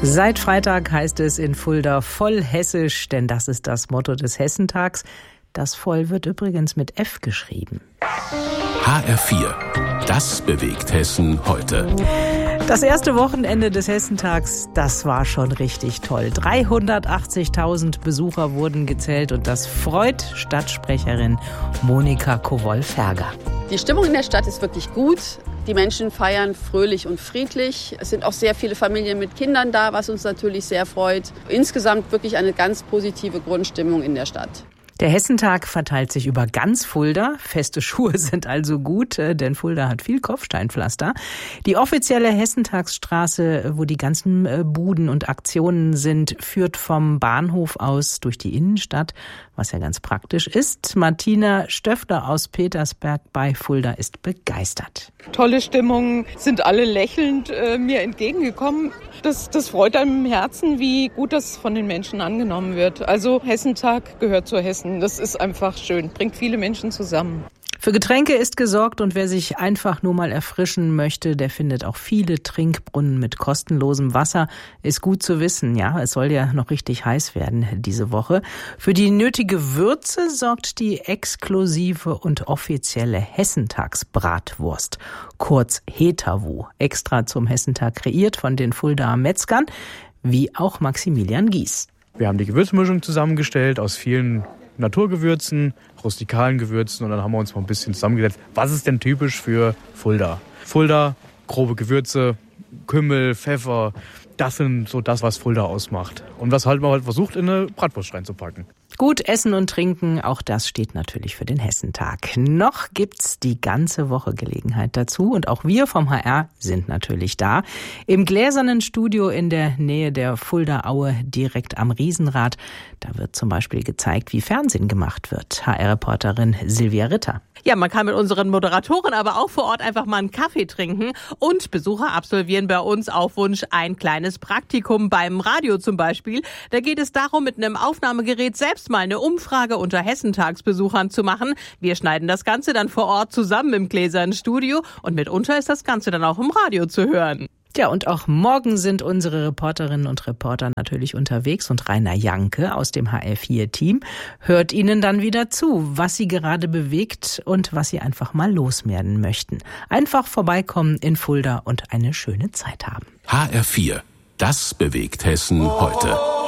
Seit Freitag heißt es in Fulda voll hessisch, denn das ist das Motto des Hessentags. Das Voll wird übrigens mit F geschrieben. HR4, das bewegt Hessen heute. Das erste Wochenende des Hessentags, das war schon richtig toll. 380.000 Besucher wurden gezählt und das freut Stadtsprecherin Monika Kowol-Ferger. Die Stimmung in der Stadt ist wirklich gut. Die Menschen feiern fröhlich und friedlich. Es sind auch sehr viele Familien mit Kindern da, was uns natürlich sehr freut. Insgesamt wirklich eine ganz positive Grundstimmung in der Stadt. Der Hessentag verteilt sich über ganz Fulda. Feste Schuhe sind also gut, denn Fulda hat viel Kopfsteinpflaster. Die offizielle Hessentagsstraße, wo die ganzen Buden und Aktionen sind, führt vom Bahnhof aus durch die Innenstadt, was ja ganz praktisch ist. Martina Stöffler aus Petersberg bei Fulda ist begeistert. Tolle Stimmung, sind alle lächelnd mir entgegengekommen. Das freut einem im Herzen, wie gut das von den Menschen angenommen wird. Also Hessentag gehört zu Hessen. Das ist einfach schön, bringt viele Menschen zusammen. Für Getränke ist gesorgt und wer sich einfach nur mal erfrischen möchte, der findet auch viele Trinkbrunnen mit kostenlosem Wasser. Ist gut zu wissen, ja, es soll ja noch richtig heiß werden diese Woche. Für die nötige Würze sorgt die exklusive und offizielle Hessentagsbratwurst, kurz Hetawu, extra zum Hessentag kreiert von den Fuldaer Metzgern, wie auch Maximilian Gies. Wir haben die Gewürzmischung zusammengestellt aus vielen Naturgewürzen, rustikalen Gewürzen und dann haben wir uns mal ein bisschen zusammengesetzt. Was ist denn typisch für Fulda? Fulda, grobe Gewürze, Kümmel, Pfeffer, das sind so das, was Fulda ausmacht. Und was halt man halt versucht, in eine Bratwurst reinzupacken. Gut essen und trinken, auch das steht natürlich für den Hessentag. Noch gibt's die ganze Woche Gelegenheit dazu und auch wir vom HR sind natürlich da. Im gläsernen Studio in der Nähe der Fulda-Aue, direkt am Riesenrad, da wird zum Beispiel gezeigt, wie Fernsehen gemacht wird. HR-Reporterin Silvia Ritter. Ja, man kann mit unseren Moderatoren aber auch vor Ort einfach mal einen Kaffee trinken und Besucher absolvieren bei uns auf Wunsch ein kleines Praktikum beim Radio zum Beispiel. Da geht es darum, mit einem Aufnahmegerät selbst mal eine Umfrage unter Hessentagsbesuchern zu machen. Wir schneiden das Ganze dann vor Ort zusammen im gläsernen Studio und mitunter ist das Ganze dann auch im Radio zu hören. Ja, und auch morgen sind unsere Reporterinnen und Reporter natürlich unterwegs und Rainer Janke aus dem HR4-Team hört ihnen dann wieder zu, was sie gerade bewegt und was sie einfach mal loswerden möchten. Einfach vorbeikommen in Fulda und eine schöne Zeit haben. HR4, das bewegt Hessen heute.